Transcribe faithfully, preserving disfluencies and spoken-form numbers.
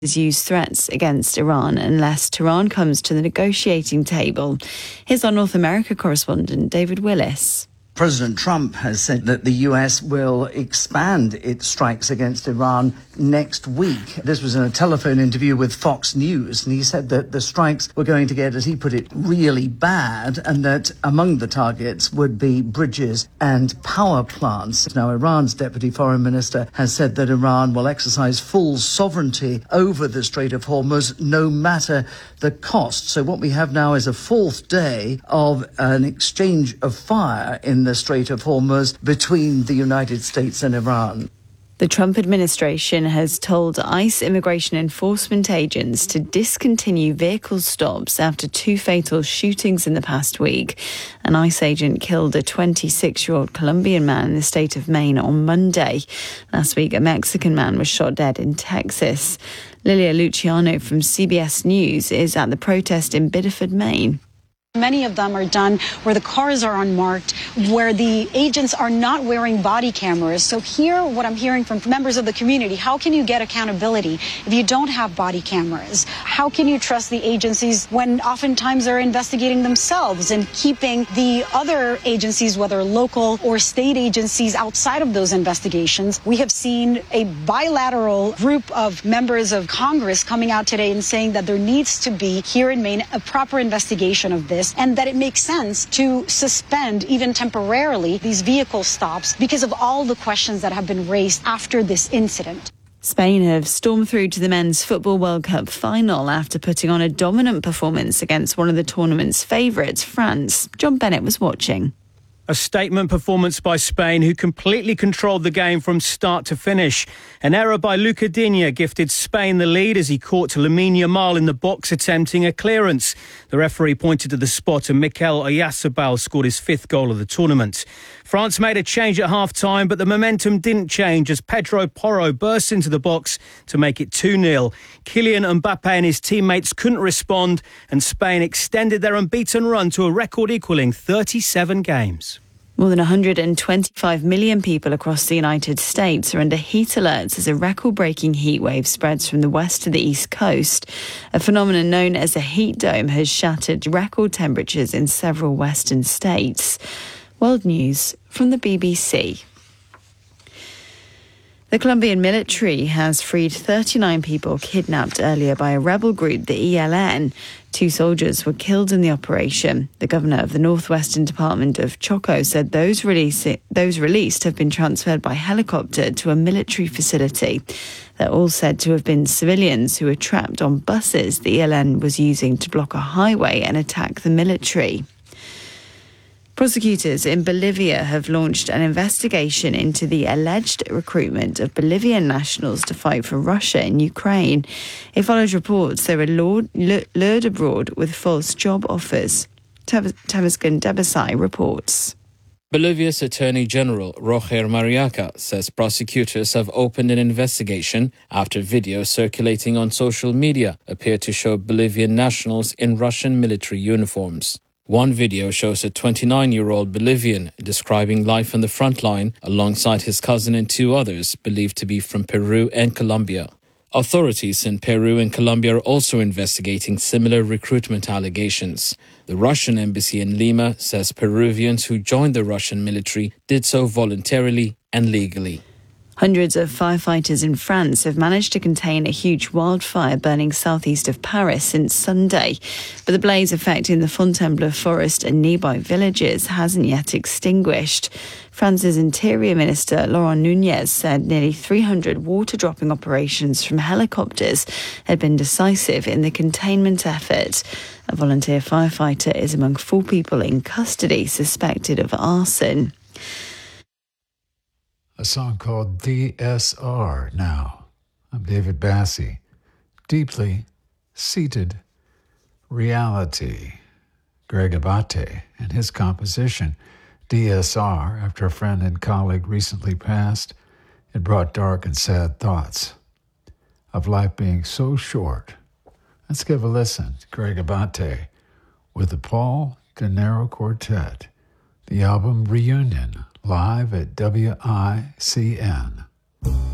use threats against Iran unless Tehran comes to the negotiating table. Here's our North America correspondent, David Willis. President Trump has said that the U S will expand its strikes against Iran next week. This was in a telephone interview with Fox News, and he said that the strikes were going to get, as he put it, really bad, and that among the targets would be bridges and power plants. Now, Iran's deputy foreign minister has said that Iran will exercise full sovereignty over the Strait of Hormuz, no matter the cost. So what we have now is a fourth day of an exchange of fire in the Strait of Hormuz between the United States and Iran. The Trump administration has told ICE immigration enforcement agents to discontinue vehicle stops after two fatal shootings in the past week. An ICE agent killed a twenty-six-year-old Colombian man in the state of Maine on Monday. Last week, a Mexican man was shot dead in Texas. Lilia Luciano from C B S News is at the protest in Biddeford, Maine. Many of them are done where the cars are unmarked, where the agents are not wearing body cameras. So here, what I'm hearing from members of the community, how can you get accountability if you don't have body cameras? How can you trust the agencies when oftentimes they're investigating themselves and keeping the other agencies, whether local or state agencies, outside of those investigations? We have seen a bilateral group of members of Congress coming out today and saying that there needs to be here in Maine a proper investigation of this, and that it makes sense to suspend, even temporarily, these vehicle stops because of all the questions that have been raised after this incident. Spain have stormed through to the Men's Football World Cup final after putting on a dominant performance against one of the tournament's favourites, France. John Bennett was watching. A statement performance by Spain, who completely controlled the game from start to finish. An error by Luca Digne gifted Spain the lead as he caught Lamine Yamal in the box attempting a clearance. The referee pointed to the spot and Mikel Oyarzabal scored his fifth goal of the tournament. France made a change at half-time, but the momentum didn't change as Pedro Porro burst into the box to make it two nil. Kylian Mbappe and his teammates couldn't respond, and Spain extended their unbeaten run to a record-equalling thirty-seven games. More than one hundred twenty-five million people across the United States are under heat alerts as a record-breaking heat wave spreads from the west to the east coast. A phenomenon known as a heat dome has shattered record temperatures in several western states. World News from the B B C. The Colombian military has freed thirty-nine people kidnapped earlier by a rebel group, the E L N. Two soldiers were killed in the operation. The governor of the northwestern department of Choco said those, release, those released have been transferred by helicopter to a military facility. They're all said to have been civilians who were trapped on buses the E L N was using to block a highway and attack the military. Prosecutors in Bolivia have launched an investigation into the alleged recruitment of Bolivian nationals to fight for Russia in Ukraine. It follows reports they were lured, lured abroad with false job offers. Tavascan Debasai reports. Bolivia's Attorney General Roger Mariaca says prosecutors have opened an investigation after videos circulating on social media appear to show Bolivian nationals in Russian military uniforms. One video shows a twenty-nine-year-old Bolivian describing life on the front line alongside his cousin and two others believed to be from Peru and Colombia. Authorities in Peru and Colombia are also investigating similar recruitment allegations. The Russian embassy in Lima says Peruvians who joined the Russian military did so voluntarily and legally. Hundreds of firefighters in France have managed to contain a huge wildfire burning southeast of Paris since Sunday. But the blaze affecting the Fontainebleau forest and nearby villages hasn't yet extinguished. France's Interior Minister Laurent Nunez said nearly three hundred water-dropping operations from helicopters had been decisive in the containment effort. A volunteer firefighter is among four people in custody suspected of arson. A song called D S R now. I'm David Bassi. Deeply seated reality. Greg Abate and his composition, D S R, after a friend and colleague recently passed, it brought dark and sad thoughts of life being so short. Let's give a listen to Greg Abate with the Paul De Niro Quartet, the album Reunion, live at W I C N.